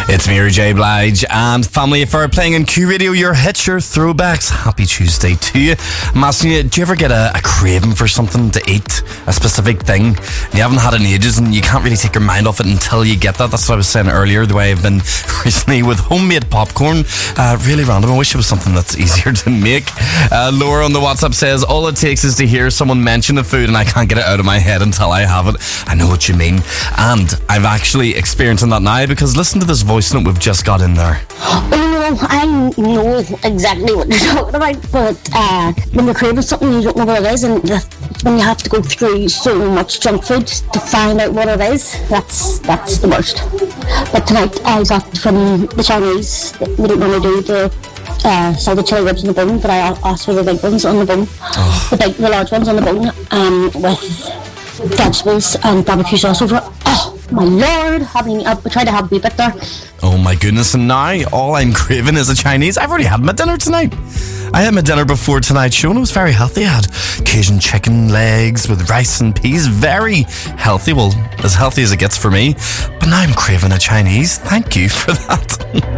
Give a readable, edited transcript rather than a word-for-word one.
It's Mary J. Blige and Family Affair playing in Q Radio, your hits, your throwbacks. Happy Tuesday to you. I'm asking you, do you ever get a craving for something to eat, a specific thing, and you haven't had it in ages and you can't really take your mind off it until you get that? That's what I was saying earlier, the way I've been recently with homemade popcorn. Really random. I wish it was something that's easier to make. Laura on the WhatsApp says, all it takes is to hear someone mention the food and I can't get it out of my head until I have it. I know what you mean. And I'm actually experiencing that now, because listen to this voice note we've just got in there. Oh, I know exactly what you're talking about, but when you're craving something you don't know what it is, and when you have to go through so much junk food to find out what it is, that's the worst. But tonight I got from the Chinese, we don't normally do the salted chili ribs on the bone, but I asked for the big ones on the bone, the large ones on the bone, with vegetables and barbecue sauce over it. Oh my lord, I tried to have a wee bit there. Oh my goodness, and now all I'm craving is a Chinese. I've already had my dinner tonight. I had my dinner before tonight's show and it was very healthy. I had Cajun chicken legs with rice and peas. Very healthy. Well, as healthy as it gets for me. But now I'm craving a Chinese. Thank you for that.